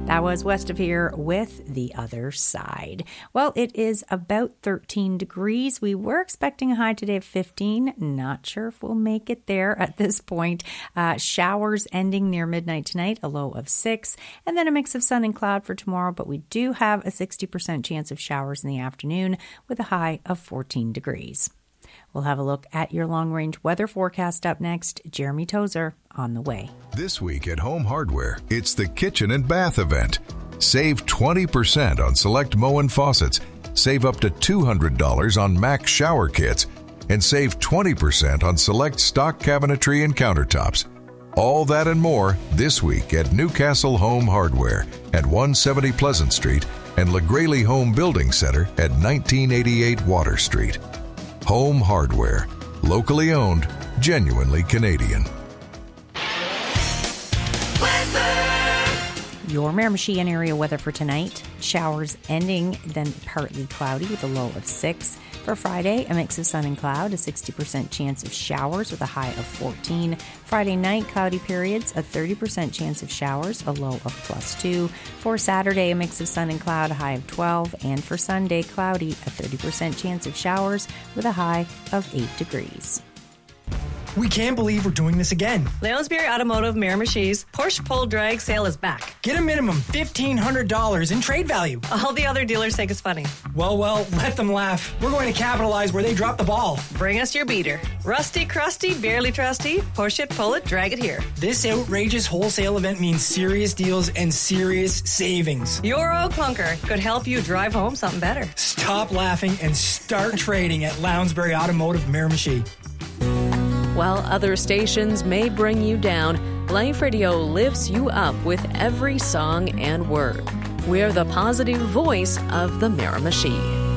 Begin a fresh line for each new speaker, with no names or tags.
That was West of Here with The Other Side. Well, it is about 13 degrees. We were expecting a high today of 15. Not sure if we'll make it there at this point. Showers ending near midnight tonight, a low of 6. And then a mix of sun and cloud for tomorrow. But we do have a 60% chance of showers in the afternoon with a high of 14 degrees. We'll have a look at your long-range weather forecast up next. Jeremy Tozer on the way.
This week at Home Hardware, it's the Kitchen and Bath event. Save 20% on select Moen faucets, save up to $200 on Max shower kits, and save 20% on select stock cabinetry and countertops. All that and more this week at Newcastle Home Hardware at 170 Pleasant Street and LaGraley Home Building Center at 1988 Water Street. Home Hardware, locally owned, genuinely Canadian.
Your Miramichi and area weather for tonight. Showers ending, then partly cloudy with a low of 6. For Friday, a mix of sun and cloud, a 60% chance of showers with a high of 14. Friday night, cloudy periods, a 30% chance of showers, a low of +2. For Saturday, a mix of sun and cloud, a high of 12. And for Sunday, cloudy, a 30% chance of showers with a high of 8 degrees.
We can't believe we're doing this again.
Lounsbury Automotive Miramichi's Porsche Pull Drag sale is back.
Get a minimum $1,500 in trade value.
All the other dealers think it's funny.
Well, let them laugh. We're going to capitalize where they dropped the ball.
Bring us your beater. Rusty, crusty, barely trusty. Push it, pull it, drag it here.
This outrageous wholesale event means serious deals and serious savings.
Your old clunker could help you drive home something better.
Stop laughing and start trading at Lounsbury Automotive Miramichi.
While other stations may bring you down, Life Radio lifts you up with every song and word. We're the positive voice of the Miramichi.